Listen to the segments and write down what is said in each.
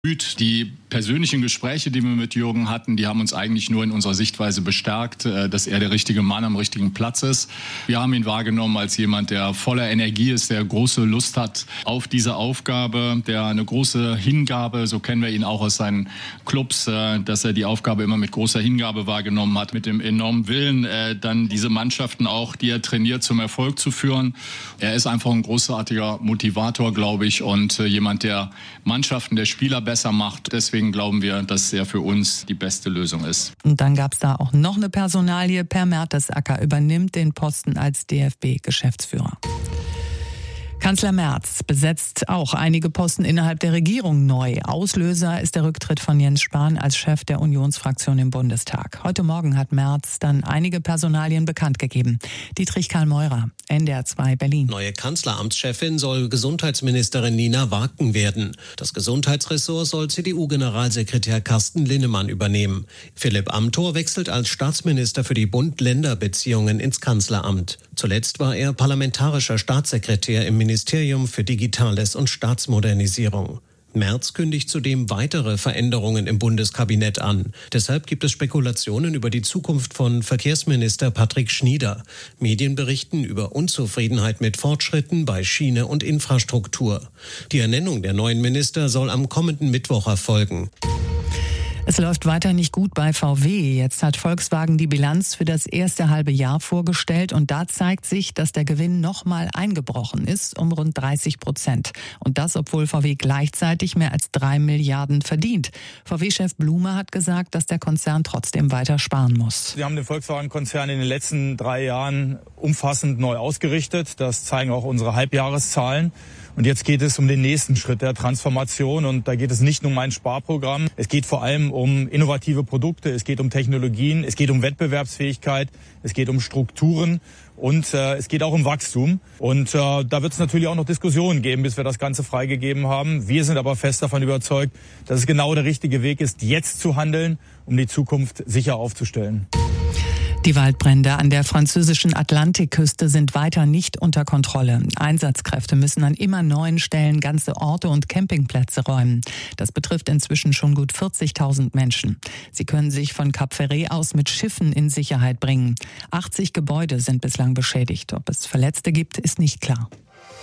Die persönlichen Gespräche, die wir mit Jürgen hatten, die haben uns eigentlich nur in unserer Sichtweise bestärkt, dass er der richtige Mann am richtigen Platz ist. Wir haben ihn wahrgenommen als jemand, der voller Energie ist, der große Lust hat auf diese Aufgabe, der eine große Hingabe, so kennen wir ihn auch aus seinen Clubs, dass er die Aufgabe immer mit großer Hingabe wahrgenommen hat, mit dem enormen Willen, dann diese Mannschaften auch, die er trainiert, zum Erfolg zu führen. Er ist einfach ein großartiger Motivator, glaube ich, und jemand, der Mannschaften, der Spieler besser macht. Deswegen glauben wir, dass er für uns die beste Lösung ist. Und dann gab es da auch noch eine Personalie. Per Mertesacker übernimmt den Posten als DFB-Geschäftsführer. Kanzler Merz besetzt auch einige Posten innerhalb der Regierung neu. Auslöser ist der Rücktritt von Jens Spahn als Chef der Unionsfraktion im Bundestag. Heute Morgen hat Merz dann einige Personalien bekannt gegeben. Dietrich Karl Meurer, NDR 2 Berlin. Neue Kanzleramtschefin soll Gesundheitsministerin Nina Waken werden. Das Gesundheitsressort soll CDU-Generalsekretär Carsten Linnemann übernehmen. Philipp Amthor wechselt als Staatsminister für die Bund-Länder-Beziehungen ins Kanzleramt. Zuletzt war er parlamentarischer Staatssekretär im Ministerium für Digitales und Staatsmodernisierung. Merz kündigt zudem weitere Veränderungen im Bundeskabinett an. Deshalb gibt es Spekulationen über die Zukunft von Verkehrsminister Patrick Schnieder. Medien berichten über Unzufriedenheit mit Fortschritten bei Schiene und Infrastruktur. Die Ernennung der neuen Minister soll am kommenden Mittwoch erfolgen. Es läuft weiter nicht gut bei VW. Jetzt hat Volkswagen die Bilanz für das erste halbe Jahr vorgestellt und da zeigt sich, dass der Gewinn nochmal eingebrochen ist um rund 30%. Und das, obwohl VW gleichzeitig mehr als 3 Milliarden verdient. VW-Chef Blume hat gesagt, dass der Konzern trotzdem weiter sparen muss. Wir haben den Volkswagen-Konzern in den letzten 3 Jahren umfassend neu ausgerichtet. Das zeigen auch unsere Halbjahreszahlen. Und jetzt geht es um den nächsten Schritt der Transformation. Und da geht es nicht nur um ein Sparprogramm. Es geht vor allem um innovative Produkte. Es geht um Technologien. Es geht um Wettbewerbsfähigkeit. Es geht um Strukturen. Und es geht auch um Wachstum. Und da wird es natürlich auch noch Diskussionen geben, bis wir das Ganze freigegeben haben. Wir sind aber fest davon überzeugt, dass es genau der richtige Weg ist, jetzt zu handeln, um die Zukunft sicher aufzustellen. Die Waldbrände an der französischen Atlantikküste sind weiter nicht unter Kontrolle. Einsatzkräfte müssen an immer neuen Stellen ganze Orte und Campingplätze räumen. Das betrifft inzwischen schon gut 40.000 Menschen. Sie können sich von Cap Ferret aus mit Schiffen in Sicherheit bringen. 80 Gebäude sind bislang beschädigt. Ob es Verletzte gibt, ist nicht klar.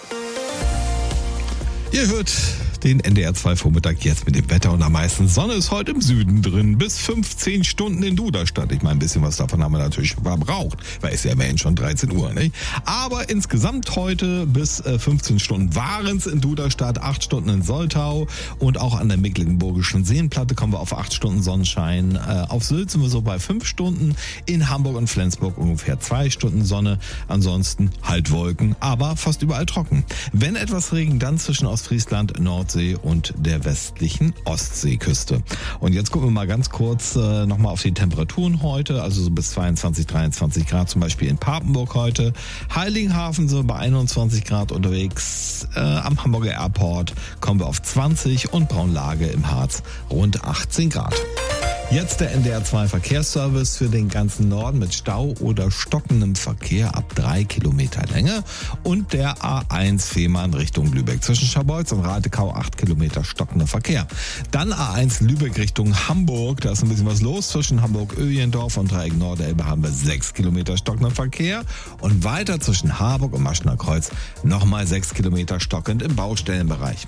Ihr hört den NDR 2 Vormittag jetzt mit dem Wetter und am meisten Sonne ist heute im Süden drin. Bis 15 Stunden in Duderstadt. Ich meine, ein bisschen was davon haben wir natürlich verbraucht, weil es ja immerhin schon 13 Uhr, nicht? Aber insgesamt heute bis 15 Stunden waren es in Duderstadt, 8 Stunden in Soltau und auch an der Mecklenburgischen Seenplatte kommen wir auf 8 Stunden Sonnenschein. Auf Sylt sind wir so bei 5 Stunden, in Hamburg und Flensburg ungefähr 2 Stunden Sonne. Ansonsten halt Wolken, aber fast überall trocken. Wenn etwas Regen, dann zwischen Ostfriesland, Nordsee und der westlichen Ostseeküste. Und jetzt gucken wir mal ganz kurz nochmal auf die Temperaturen heute, also so bis 22, 23 Grad zum Beispiel in Papenburg heute. Heiligenhafen so bei 21 Grad unterwegs. Am Hamburger Airport kommen wir auf 20 und Braunlage im Harz rund 18 Grad. Jetzt der NDR 2 Verkehrsservice für den ganzen Norden mit Stau oder stockendem Verkehr ab 3 Kilometer Länge und der A1 Fehmarn Richtung Lübeck. Zwischen Scharbeutz und Ratekau 8 Kilometer stockender Verkehr. Dann A1 Lübeck Richtung Hamburg, da ist ein bisschen was los. Zwischen Hamburg-Öhlendorf und Dreieck Nordelbe haben wir 6 Kilometer stockender Verkehr und weiter zwischen Harburg und Maschner Kreuz nochmal 6 Kilometer stockend im Baustellenbereich.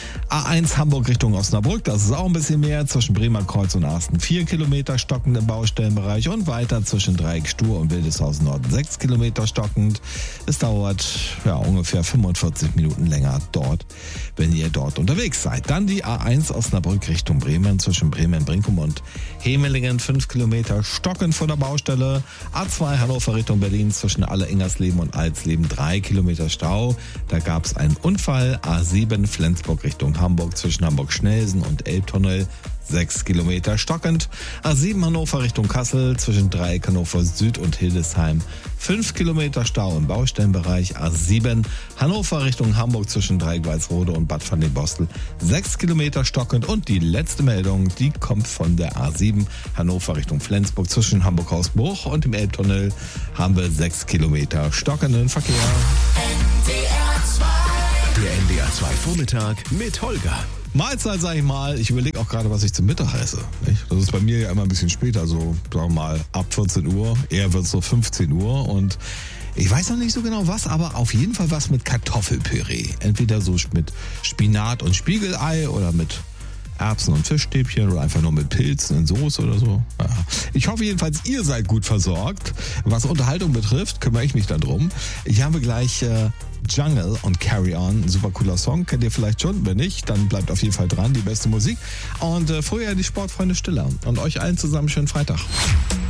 A1 Hamburg Richtung Osnabrück, das ist auch ein bisschen mehr. Zwischen Bremer Kreuz und Arsten 4 Kilometer stockend im Baustellenbereich und weiter zwischen Dreieck Stur und Wildeshausen Norden 6 Kilometer stockend. Es dauert ungefähr 45 Minuten länger dort, wenn ihr dort unterwegs seid. Dann die A1 Osnabrück Richtung Bremen zwischen Bremen-Brinkum und Hemelingen 5 Kilometer stockend vor der Baustelle. A2 Hannover Richtung Berlin zwischen Alle-Ingersleben und Alsleben 3 Kilometer Stau. Da gab es einen Unfall. A7 Flensburg Richtung Hamburg zwischen Hamburg-Schnelsen und Elbtunnel 6 Kilometer stockend. A7 Hannover Richtung Kassel zwischen Dreieck Hannover Süd und Hildesheim 5 Kilometer Stau im Baustellenbereich. A7 Hannover Richtung Hamburg zwischen Dreieck Walsrode und Bad Van-den-Bostel 6 Kilometer stockend. Und die letzte Meldung, die kommt von der A7 Hannover Richtung Flensburg zwischen Hamburg-Hausbruch und dem Elbtunnel haben wir 6 Kilometer stockenden Verkehr. Der NDR 2 Vormittag mit Holger. Mahlzeit, sag ich mal. Ich überlege auch gerade, was ich zum Mittag esse. Nicht? Das ist bei mir ja immer ein bisschen später, so sagen wir mal ab 14 Uhr. Eher wird es so 15 Uhr und ich weiß noch nicht so genau was, aber auf jeden Fall was mit Kartoffelpüree. Entweder so mit Spinat und Spiegelei oder mit Erbsen und Fischstäbchen oder einfach nur mit Pilzen in Soße oder so. Ja. Ich hoffe jedenfalls, ihr seid gut versorgt. Was Unterhaltung betrifft, kümmere ich mich dann drum. Ich habe gleich Jungle und Carry On. Ein super cooler Song. Kennt ihr vielleicht schon? Wenn nicht, dann bleibt auf jeden Fall dran. Die beste Musik. Und vorher die Sportfreunde Stiller. Und euch allen zusammen schönen Freitag.